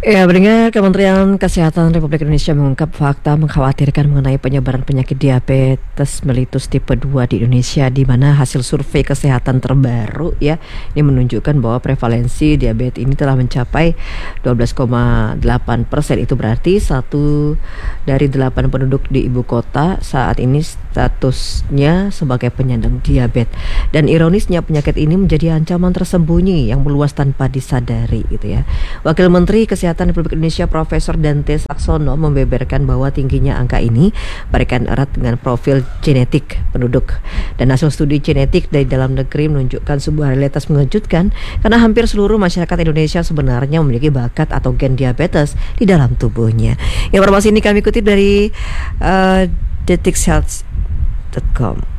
Ya, pendengar, Kementerian Kesehatan Republik Indonesia mengungkap fakta mengkhawatirkan mengenai penyebaran penyakit diabetes mellitus tipe 2 di Indonesia, di mana hasil survei kesehatan terbaru ya ini menunjukkan bahwa prevalensi diabetes ini telah mencapai 12,8%. Itu berarti 1 dari 8 penduduk di ibu kota saat ini statusnya sebagai penyandang diabetes. Dan ironisnya penyakit ini menjadi ancaman tersembunyi yang meluas tanpa disadari gitu ya. Wakil Menteri Kesehatan Republik Indonesia Profesor Dante Saxono membeberkan bahwa tingginya angka ini berkaitan erat dengan profil genetik penduduk. Dan hasil studi genetik dari dalam negeri menunjukkan sebuah realitas mengejutkan karena hampir seluruh masyarakat Indonesia sebenarnya memiliki bakat atau gen diabetes di dalam tubuhnya. Informasi ini kami kutip dari deticshealth.com.